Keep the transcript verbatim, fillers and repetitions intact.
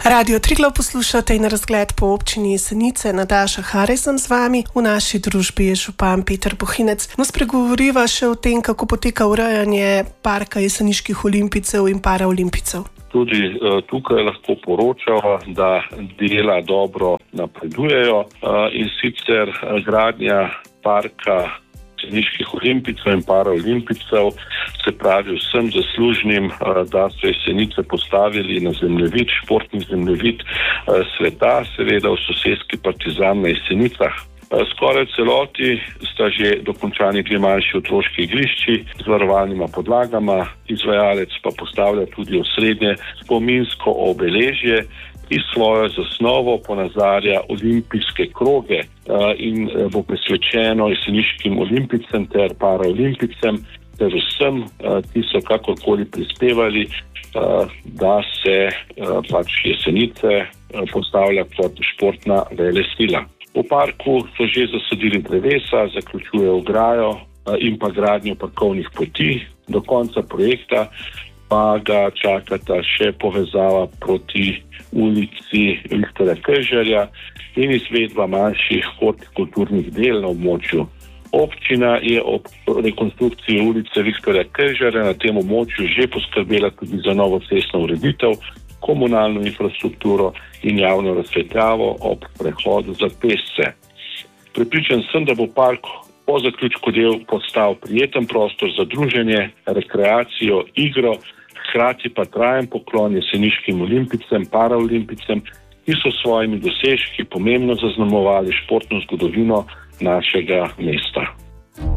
Radio Triglav poslušate in razgled po občini Jesenice. Nataša Harij sem z vami, v naši družbi je župan Peter Bohinec. No, spregovoriva še o tem, kako poteka urejanje parka jeseniških olimpijcev in paraolimpijcev. Tudi uh, tukaj lahko poročamo, da dela dobro napredujejo uh, in sicer uh, gradnja parka jeseniških olimpijcev in paraolimpijcev, se pravi vsem zaslužnim, da so Jesenice postavili na zemljevid, športni zemljevid sveta, seveda v soseski Partizan na Jesenicah. Skoraj celoti sta že dokončani dve manjši otroški igrišči z varovalnima podlagama, izvajalec pa postavlja tudi osrednje spominsko obeležje, ki svojo zasnovo ponazarja olimpijske kroge in bo posvečeno jeseniškim olimpijcem ter paraolimpijcem ter vsem, ki so kakorkoli prispevali, da se pač Jesenice postavlja kot športna velesila. V parku so že zasadili drevesa, zaključujejo ograjo in pa gradnjo parkovnih poti. Do konca projekta pa ga čakata še povezava proti ulici Viktorja Kržarja in izvedba manjših hortikulturnih del na območju. Občina je ob rekonstrukciji ulice Viktorja Kržarja na tem območju že poskrbela tudi za novo cestno ureditev, komunalno infrastrukturo in javno razsvetljavo ob prehodu za pešce. Prepričan sem, da bo park po zaključku del postal prijeten prostor za druženje, rekreacijo, igro, hkrati pa trajen poklon jeseniškim olimpijcem, paraolimpijcem, ki so s svojimi dosežki pomembno zaznamovali športno zgodovino našega mesta.